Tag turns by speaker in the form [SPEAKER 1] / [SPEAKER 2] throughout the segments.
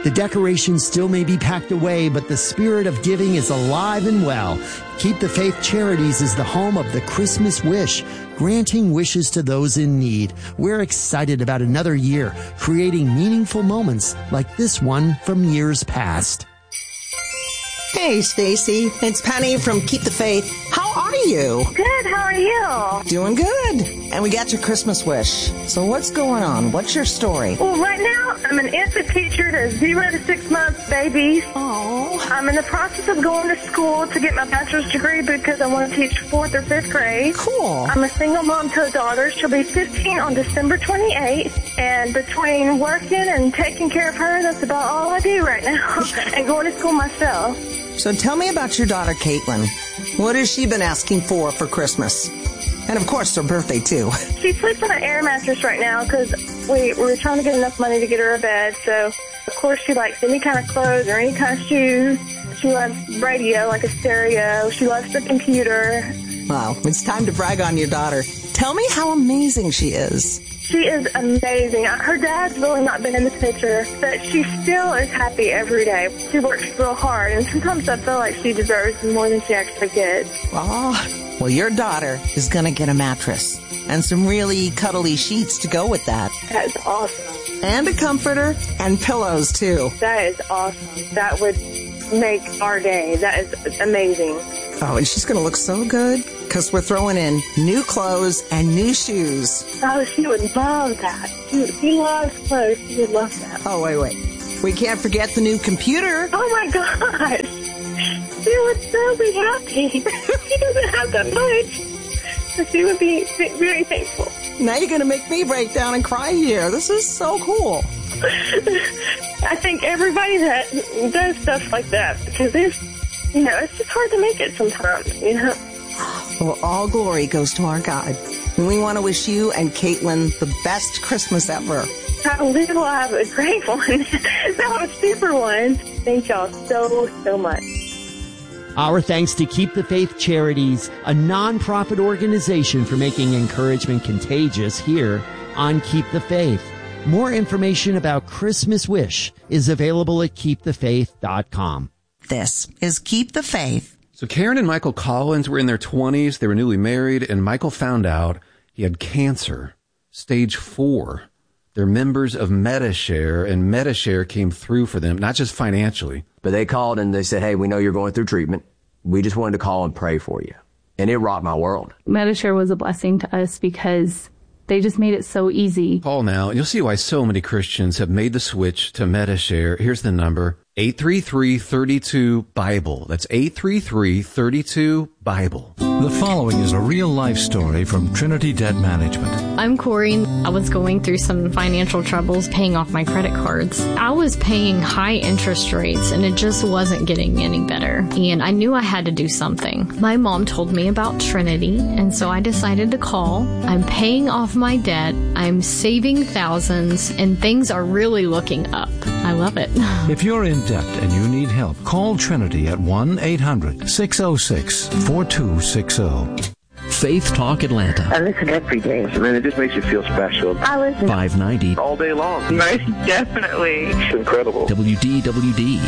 [SPEAKER 1] The decorations still may be packed away, but the spirit of giving is alive and well. Keep the Faith Charities is the home of the Christmas Wish, granting wishes to those in need. We're excited about another year, creating meaningful moments like this one from years past.
[SPEAKER 2] Hey, Stacy. It's Penny from Keep the Faith. How are you?
[SPEAKER 3] Good. How are you?
[SPEAKER 2] Doing good. And we got your Christmas wish. So what's going on? What's your story?
[SPEAKER 3] Well, right now, I'm an infant teacher to 0 to 6 month babies.
[SPEAKER 2] Oh.
[SPEAKER 3] I'm in the process of going to school to get my bachelor's degree because I want to teach 4th or 5th grade.
[SPEAKER 2] Cool.
[SPEAKER 3] I'm a single mom to a daughter. She'll be 15 on December 28th. And between working and taking care of her, that's about all I do right now. And going to school myself.
[SPEAKER 2] So tell me about your daughter, Caitlin. What has she been asking for Christmas? And, of course, her birthday, too.
[SPEAKER 3] She sleeps on an air mattress right now because we're trying to get enough money to get her a bed. So, of course, she likes any kind of clothes or any kind of shoes. She loves radio, like a stereo. She loves the computer.
[SPEAKER 2] Wow, it's time to brag on your daughter. Tell me how amazing she is.
[SPEAKER 3] She is amazing. Her dad's really not been in the picture, but she still is happy every day. She works real hard, and sometimes I feel like she deserves more than she actually gets.
[SPEAKER 2] Oh, well, your daughter is going to get a mattress and some really cuddly sheets to go with that.
[SPEAKER 3] That is awesome.
[SPEAKER 2] And a comforter and pillows, too.
[SPEAKER 3] That is awesome. That would make our day. That is amazing.
[SPEAKER 2] Oh, and she's going to look so good because we're throwing in new clothes and new shoes.
[SPEAKER 3] Oh, she would love that. She loves clothes. She would love that.
[SPEAKER 2] Oh, wait. We can't forget the new computer.
[SPEAKER 3] Oh, my gosh. She would so be happy. She doesn't have that much. So she would be very thankful.
[SPEAKER 2] Now you're going to make me break down and cry here. This is so cool.
[SPEAKER 3] I think everybody that does stuff like that, because it's just hard to make it sometimes,
[SPEAKER 2] Well, all glory goes to our God. And we want to wish you and Caitlin the best Christmas ever.
[SPEAKER 3] I will have a great one. That was a super one. Thank y'all so much.
[SPEAKER 1] Our thanks to Keep the Faith Charities, a nonprofit organization for making encouragement contagious here on Keep the Faith. More information about Christmas Wish is available at keepthefaith.com.
[SPEAKER 2] This is Keep the Faith.
[SPEAKER 4] So Karen and Michael Collins were in their 20s. They were newly married, and Michael found out he had cancer, stage 4. They're members of Medi-Share, and Medi-Share came through for them, not just financially.
[SPEAKER 5] But they called and they said, hey, we know you're going through treatment. We just wanted to call and pray for you. And it rocked my world.
[SPEAKER 6] Medi-Share was a blessing to us because they just made it so easy.
[SPEAKER 4] Call now, and you'll see why so many Christians have made the switch to Medi-Share. Here's the number, 833-32-BIBLE. That's 833-32-BIBLE.
[SPEAKER 7] The following is a real-life story from Trinity Debt Management.
[SPEAKER 8] I'm Corey. I was going through some financial troubles paying off my credit cards. I was paying high interest rates, and it just wasn't getting any better. And I knew I had to do something. My mom told me about Trinity, and so I decided to call. I'm paying off my debt. I'm saving thousands, and things are really looking up. I love it.
[SPEAKER 7] If you're in debt and you need help, call Trinity at 1-800-606-4260.
[SPEAKER 9] Faith Talk Atlanta.
[SPEAKER 10] I listen every day.
[SPEAKER 11] Man, it just makes you feel special.
[SPEAKER 10] I listen
[SPEAKER 9] 590.
[SPEAKER 11] All day long.
[SPEAKER 10] Most definitely.
[SPEAKER 11] It's incredible.
[SPEAKER 9] WDWD.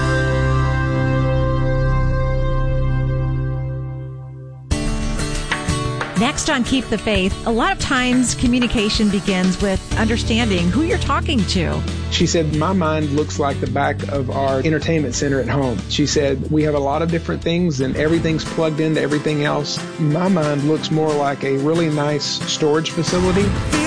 [SPEAKER 12] Next on Keep the Faith, a lot of times communication begins with understanding who you're talking to.
[SPEAKER 13] She said, my mind looks like the back of our entertainment center at home. She said, we have a lot of different things and everything's plugged into everything else. My mind looks more like a really nice storage facility.